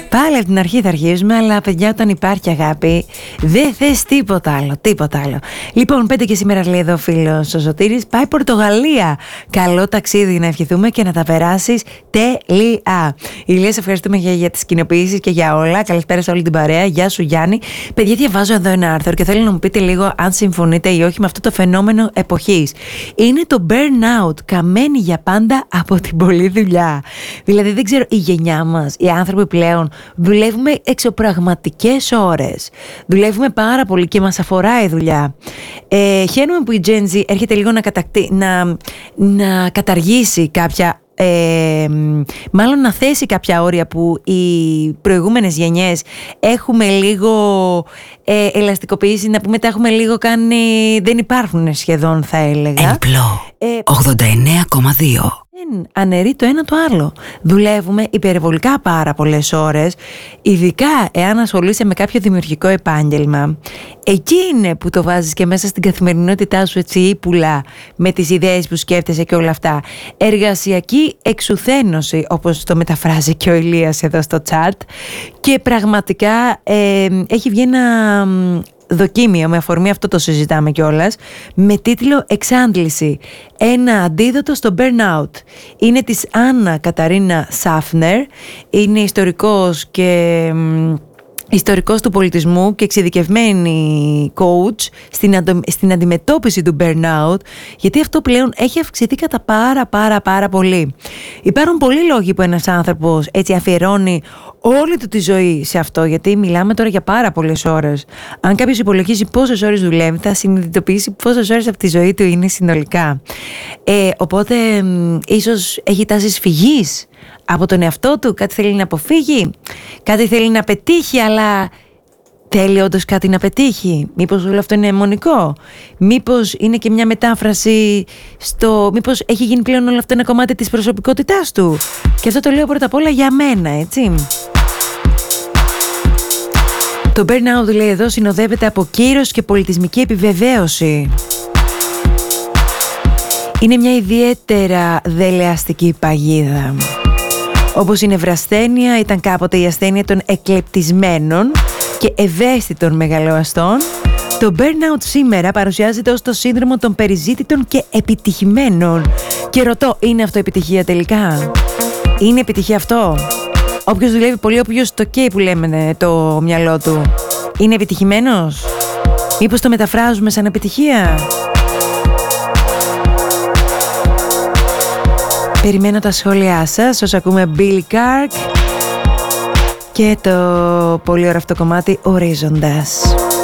Πάλι από την αρχή θα αρχίσουμε, αλλά παιδιά, όταν υπάρχει αγάπη δεν θες τίποτα άλλο, τίποτα άλλο. Λοιπόν, 5 και σήμερα λέει εδώ ο φίλος ο Σωτήρης, πάει Πορτογαλία. Καλό ταξίδι να ευχηθούμε και να τα περάσεις τέλεια. Ηλία, σε ευχαριστούμε για τις κοινοποιήσεις και για όλα. Καλησπέρα σε όλη την παρέα. Γεια σου Γιάννη. Παιδιά, διαβάζω εδώ ένα άρθρο και θέλω να μου πείτε λίγο αν συμφωνείτε ή όχι με αυτό το φαινόμενο εποχής. Είναι το burnout, καμένη για πάντα από την πολλή δουλειά. Δηλαδή δεν ξέρω, η γενιά μας, οι άνθρωποι πλέον δουλεύουμε εξωπραγματικές ώρες. Δουλεύουμε πάρα πολύ και μας αφορά η δουλειά. Χαίρομαι που η Gen Z έρχεται λίγο να καταργήσει κάποια, μάλλον να θέσει κάποια όρια που οι προηγούμενες γενιές έχουμε λίγο ελαστικοποιήσει, να πούμε τα έχουμε λίγο κάνει, δεν υπάρχουν σχεδόν, θα έλεγα. Εμπλό 89,2. Αναιρεί το ένα το άλλο. Δουλεύουμε υπερβολικά πάρα πολλές ώρες, ειδικά εάν ασχολείσαι με κάποιο δημιουργικό επάγγελμα. Εκεί είναι που το βάζεις και μέσα στην καθημερινότητά σου έτσι ύπουλα, με τις ιδέες που σκέφτεσαι και όλα αυτά. Εργασιακή εξουθένωση, όπως το μεταφράζει και ο Ηλίας εδώ στο chat. Και πραγματικά έχει βγει ένα δοκίμιο, με αφορμή αυτό το συζητάμε κιόλας, με τίτλο «Εξάντληση. Ένα αντίδοτο στο burnout». Είναι της Άννα Καταρίνα Σάφνερ, είναι ιστορικός του πολιτισμού και εξειδικευμένη coach στην αντιμετώπιση του burnout, γιατί αυτό πλέον έχει αυξηθεί κατά πάρα πολύ. Υπάρχουν πολλοί λόγοι που ένας άνθρωπος έτσι αφιερώνει όλη του τη ζωή σε αυτό, γιατί μιλάμε τώρα για πάρα πολλές ώρες. Αν κάποιος υπολογίσει πόσες ώρες δουλεύει, θα συνειδητοποιήσει πόσες ώρες από τη ζωή του είναι συνολικά. Οπότε ίσως έχει τάσεις φυγής από τον εαυτό του, κάτι θέλει να αποφύγει, κάτι θέλει να πετύχει, αλλά θέλει όντως κάτι να πετύχει. Μήπως όλο αυτό είναι αιμονικό, μήπως είναι και μια μετάφραση μήπως έχει γίνει πλέον όλο αυτό ένα κομμάτι της προσωπικότητάς του. Και αυτό το λέω πρώτα απ' όλα για μένα, έτσι. Το burnout, λέει εδώ, συνοδεύεται από κύρος και πολιτισμική επιβεβαίωση. Είναι μια ιδιαίτερα δελεαστική παγίδα. Όπως η νευρασθένεια ήταν κάποτε η ασθένεια των εκλεπτισμένων και ευαίσθητων μεγαλοαστών, το burnout σήμερα παρουσιάζεται ως το σύνδρομο των περιζήτητων και επιτυχημένων. Και ρωτώ, είναι αυτό επιτυχία τελικά? Είναι επιτυχία αυτό? Όποιος δουλεύει πολύ, όποιος το καίει που λέμε το μυαλό του, είναι επιτυχημένος? Μήπως το μεταφράζουμε σαν επιτυχία? Περιμένω τα σχόλιά σας όσο ακούμε Billy Clark και το πολύ ωραίο αυτό κομμάτι Ορίζοντας.